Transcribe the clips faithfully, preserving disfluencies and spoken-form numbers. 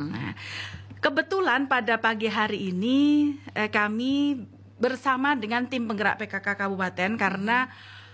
Nah, kebetulan pada pagi hari ini eh, kami bersama dengan tim penggerak P K K Kabupaten karena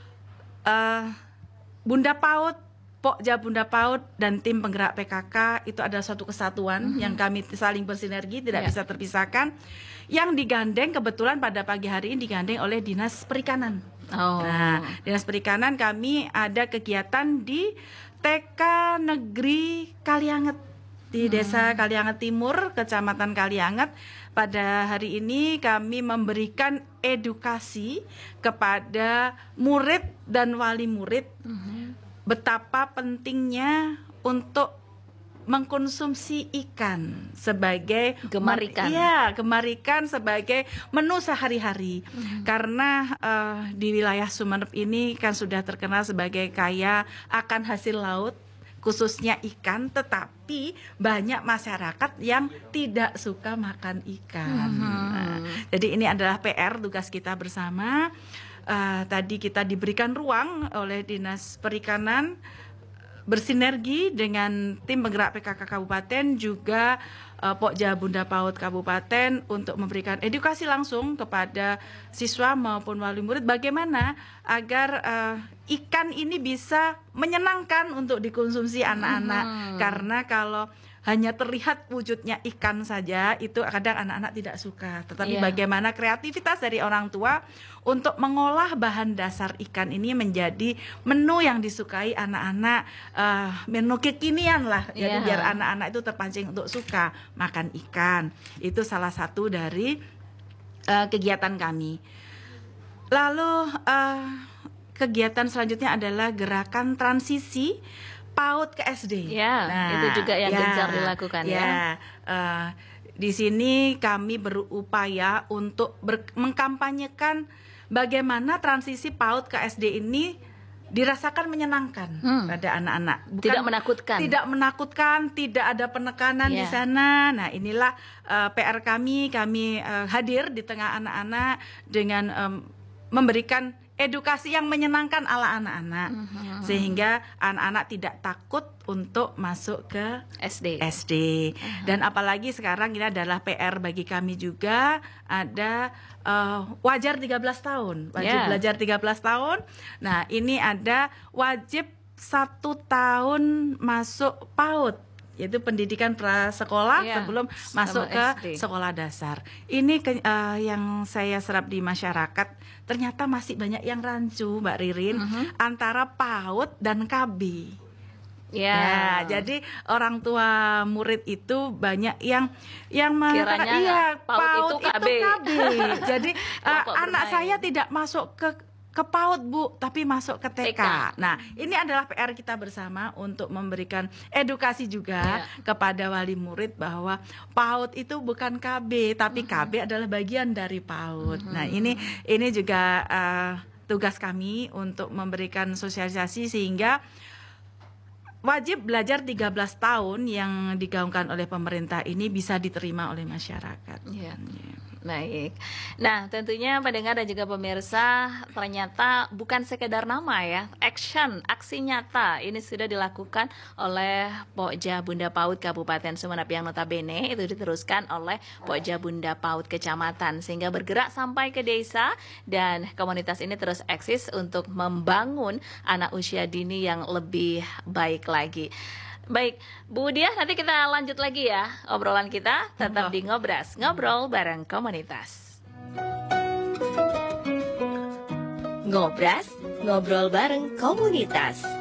eh, Bunda PAUD, Pokja Bunda PAUD dan tim penggerak P K K itu adalah suatu kesatuan mm-hmm. yang kami saling bersinergi, tidak yeah. bisa terpisahkan. Yang digandeng kebetulan pada pagi hari ini digandeng oleh Dinas Perikanan. Oh. Nah, Dinas Perikanan kami ada kegiatan di T K Negeri Kalianget di hmm. Desa Kalianget Timur, Kecamatan Kalianget. Pada hari ini kami memberikan edukasi kepada murid dan wali murid hmm. betapa pentingnya untuk mengkonsumsi ikan sebagai gemar ikan. Iya, gemar ikan sebagai menu sehari-hari. Mm-hmm. Karena uh, di wilayah Sumeneb ini kan sudah terkenal sebagai kaya akan hasil laut, khususnya ikan, tetapi banyak masyarakat yang tidak suka makan ikan. Mm-hmm. Nah, jadi ini adalah P R tugas kita bersama. Uh, tadi kita diberikan ruang oleh Dinas Perikanan bersinergi dengan tim penggerak P K K Kabupaten juga uh, Pokja Bunda PAUD Kabupaten untuk memberikan edukasi langsung kepada siswa maupun wali murid bagaimana agar uh, ikan ini bisa menyenangkan untuk dikonsumsi anak-anak. Hmm. Karena kalau hanya terlihat wujudnya ikan saja itu kadang anak-anak tidak suka. Tetapi yeah. bagaimana kreativitas dari orang tua untuk mengolah bahan dasar ikan ini menjadi menu yang disukai anak-anak, uh, menu kekinian lah. Jadi yeah. biar anak-anak itu terpancing untuk suka makan ikan. Itu salah satu dari uh, kegiatan kami. Lalu uh, kegiatan selanjutnya adalah gerakan transisi PAUD ke S D. Ya, nah, itu juga yang ya, gencar dilakukan ya. ya. Uh, di sini kami berupaya untuk ber mengkampanyekan bagaimana transisi PAUD ke S D ini dirasakan menyenangkan hmm. pada anak-anak. Tidak menakutkan. Tidak menakutkan, tidak ada penekanan yeah. di sana. Nah, inilah uh, P R kami. Kami uh, hadir di tengah anak-anak dengan um, memberikan edukasi yang menyenangkan ala anak-anak, uh-huh. sehingga anak-anak tidak takut untuk masuk ke S D. S D. Uh-huh. Dan apalagi sekarang ini adalah P R bagi kami juga, ada uh, wajar tiga belas tahun, wajib yeah. belajar tiga belas tahun. Nah, ini ada wajib satu tahun masuk PAUD, yaitu pendidikan prasekolah yeah, sebelum masuk ke S D. Sekolah dasar. Ini ke, uh, yang saya serap di masyarakat, ternyata masih banyak yang rancu, Mbak Ririn, uh-huh. antara PAUD dan K B. Yeah. Ya, jadi orang tua murid itu banyak yang yang mengatakan iya PAUD itu K B. Itu K B. Jadi uh, anak saya tidak masuk ke ke PAUD, Bu, tapi masuk ke T K. T K. Nah, ini adalah P R kita bersama untuk memberikan edukasi juga yeah. kepada wali murid bahwa PAUD itu bukan K B, tapi uh-huh. K B adalah bagian dari PAUD. Uh-huh. Nah, ini ini juga uh, tugas kami untuk memberikan sosialisasi sehingga wajib belajar tiga belas tahun yang digaungkan oleh pemerintah ini bisa diterima oleh masyarakat. Yeah. Yeah. Baik. Nah, tentunya pendengar dan juga pemirsa, ternyata bukan sekedar nama ya, action, aksi nyata ini sudah dilakukan oleh Pokja Bunda PAUD Kabupaten Sumeneb yang notabene itu diteruskan oleh Pokja Bunda PAUD Kecamatan sehingga bergerak sampai ke desa dan komunitas ini terus eksis untuk membangun anak usia dini yang lebih baik lagi. Baik, Bu Diah, nanti kita lanjut lagi ya obrolan kita, tetap di Ngobras, ngobrol bareng komunitas. Ngobras, ngobrol bareng komunitas.